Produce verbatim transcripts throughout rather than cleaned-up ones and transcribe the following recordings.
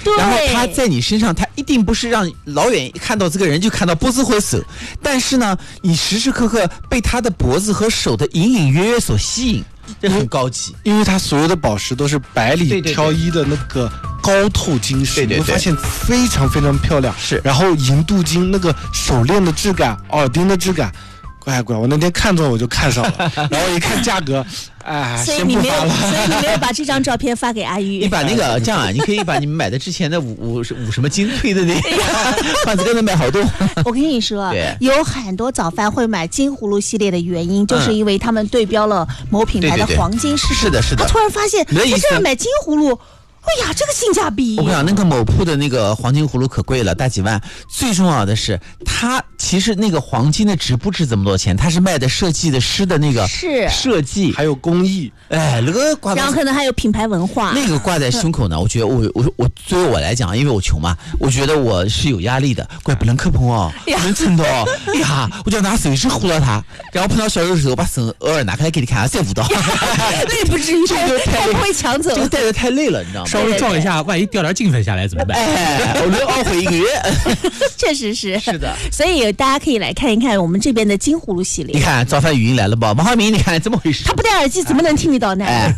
然后他在你身上，他一定不是让老远看到这个人就看到脖子和手，但是呢，你时时刻刻被他的脖子和手的隐隐约约所吸引。这很高级， 因为它所有的宝石都是百里挑一的那个高透晶石， 对对对， 你会发现非常非常漂亮。 是， 然后银镀金那个手链的质感，耳钉的质感，乖乖，我那天看中我就看上了，然后一看价格，哎， 所以你没有，所以你没有把这张照片发给阿玉。 你把那个这样啊，你可以把你们买的之前的五五五什么金推的那个贩子跟他买好多。 我跟你说，有很多早饭会买金葫芦系列的原因，就是因为他们对标了某品牌的黄金饰品。 是的，是的。 他突然发现，他这样买金葫芦。哎呀，这个性价比！ 我跟你讲，那个某铺的那个黄金葫芦可贵了，大几万。最重要的是，它其实那个黄金的值不值这么多钱，它是卖的设计的师的那个是设计， 还有工艺。 哎，那个挂在， 然后可能还有品牌文化。 那个挂在胸口呢，我觉得我我我作为我来讲，因为我穷嘛，我觉得我是有压力的，怪不能磕碰哦，不能蹭到哦。哎呀，我就要拿手势糊到它，然后碰到小手的时候，把手偶尔拿开来给你看，再舞蹈。 那不至于，太不会抢走， 这个带的太累了，你知道吗？ 稍微撞一下，万一掉点金粉下来怎么办？ 哎，我能懊悔一个月。 确实是， 是的。 所以大家可以来看一看我们这边的金葫芦系列。 你看早饭语音来了吧？王浩明，你看怎么回事？ 他不戴耳机怎么能听得到呢？哎，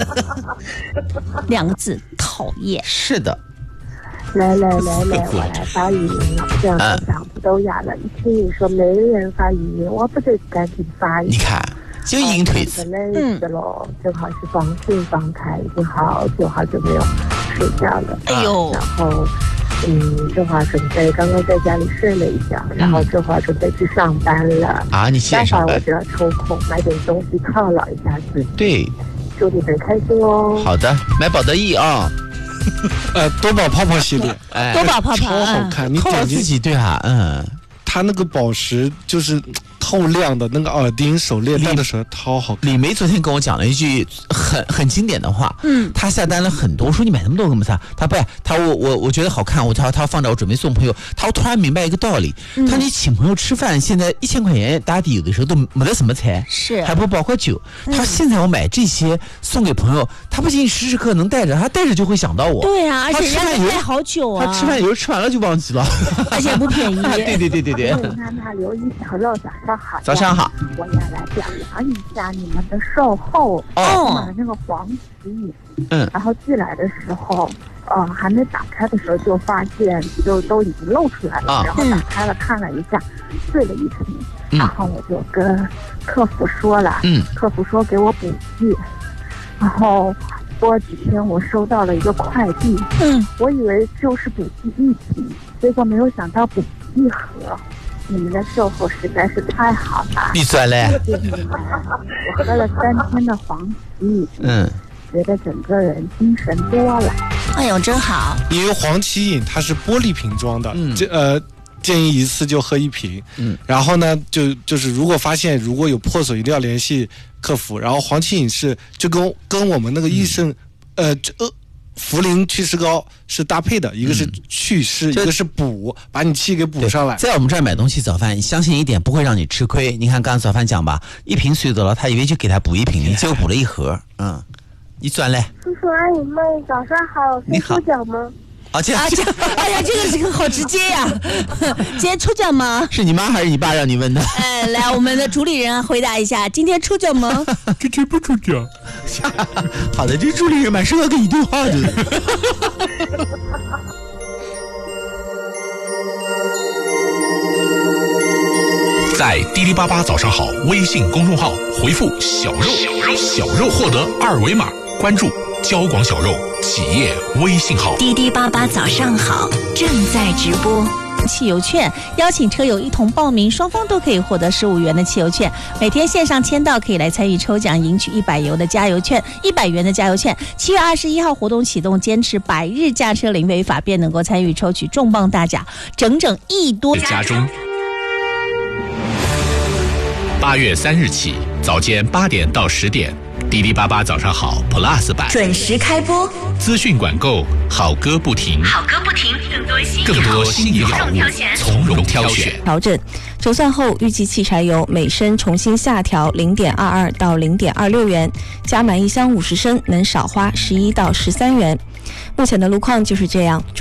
两个字，讨厌。 是的。 来来来来，我来发语音了，这样嗓子都哑了。一听你说没人发语音，我不得赶紧发语音。 你看。就硬腿子， 累死了，正好是防汛防台，已经好久好久没有睡觉了。 哎呦， 然后，嗯，这会儿准备刚刚在家里睡了一觉，然后这会儿准备去上班了。 啊，你现在上班？ 待会儿我就要抽空买点东西犒劳一下自己。 对， 祝你们开心哦。 好的，买宝得意啊。 呃，多宝泡泡系列， 哎，多宝泡泡超好看，你点自己对啊，嗯， 它那个宝石就是透亮的，那个耳钉、手链戴的时候超好看。 李梅昨天跟我讲了一句很很经典的话， 嗯， 他下单了很多，我说你买那么多干嘛？他不，他我我我觉得好看，我他他放着我准备送朋友。他突然明白一个道理， 嗯、 他你请朋友吃饭，现在一千块钱打底，有的时候都没得什么菜， 是还不包括酒。 嗯、 他现在我买这些送给朋友，他不仅时时刻能带着，他带着就会想到我。 对啊，而且人家带好久啊， 他吃饭有时候吃完了就忘记了， 而且不便宜。 对对对对对。 娜娜、刘一小肉早上好。 早上好。 我要来表扬一下你们的售后， 哦， 买了那个黄芪饮， 嗯， 然后寄来的时候，呃，还没打开的时候就发现，就都已经露出来了， 啊、 然后打开了看了一下，碎了一瓶， 嗯、 然后我就跟客服说了， 嗯， 客服说给我补寄，然后过几天我收到了一个快递， 嗯， 我以为就是补寄一瓶，结果没有想到补寄一盒。你们的售后实在是太好了， 闭嘴嘞！ 谢谢你们，我喝了三天的黄芪， 嗯， 觉得整个人精神多了。 哎呦，真好！ 因为黄芪饮它是玻璃瓶装的， 嗯， 这呃建议一次就喝一瓶， 嗯， 然后呢就就是如果发现如果有破损，一定要联系客服。然后黄芪饮是就跟跟我们那个益生、嗯、呃这呃。茯苓祛湿膏是搭配的，一个是祛湿，嗯、一个是补，把你气给补上来。 在我们这儿买东西早饭，相信一点不会让你吃亏。你看刚刚早饭讲吧，一瓶碎走了，他以为就给他补一瓶，你结果补了一盒，嗯，你转嘞。 叔叔阿姨们早上好， 你好。 抽奖吗？ 啊，这啊这，哎呀，这个这个好直接呀！今天抽奖吗？ 是你妈还是你爸让你问的？ 哎，来，我们的主理人回答一下，今天抽奖吗？ 今天不抽奖。 好的，这主理人蛮适合跟你对话的。 在滴哩吧吧早上好微信公众号回复小肉小肉小肉获得二维码，关注交广小肉企业微信号。 滴滴吧吧早上好正在直播。 汽油券邀请车友一同报名，双方都可以获得十五元的汽油券，每天线上签到可以来参与抽奖，赢取一百油的加油券，一百元的加油券。七月二十一号活动启动，坚持百日驾车零违法，便能够参与抽取重磅大奖，整整一多。 家中。八月三日起，早间八点到十点，滴滴吧吧早上好 Plus 版准时开播， 资讯管够，好歌不停， 好歌不停，更多心更多心仪好物，从容挑选。 调整折算后，预计汽柴油每升重新下调零点二二到零点二六元，加满一箱五十升能少花十一到十三元。目前的路况就是这样。